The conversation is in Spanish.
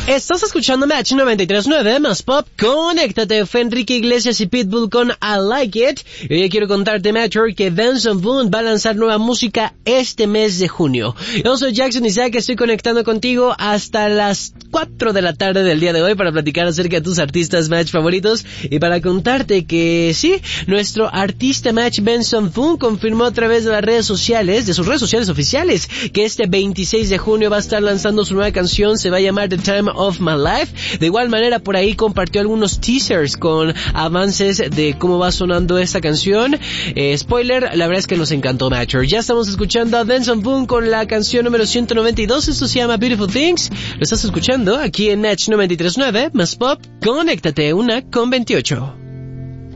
Estás escuchando Match 93.9 más pop. Conéctate, fue Enrique Iglesias y Pitbull con I Like It. Y hoy quiero contarte, Matcher, que Benson Boone va a lanzar nueva música este mes de junio. Yo soy Jackson Isaac, estoy conectando contigo hasta las 4 de la tarde del día de hoy para platicar acerca de tus artistas Match favoritos y para contarte que sí, nuestro artista Match Benson Boone confirmó a través de las redes sociales, de sus redes sociales oficiales, que este 26 de junio va a estar lanzando su nueva canción. Se va a llamar The Time of My Life. De igual manera, por ahí compartió algunos teasers con avances de cómo va sonando esta canción. Spoiler, la verdad es que nos encantó, Matcher. Ya estamos escuchando a Benson Boone con la canción número 192. Esto se llama Beautiful Things. Lo estás escuchando aquí en Match 93.9 más pop. Conéctate, 1:28.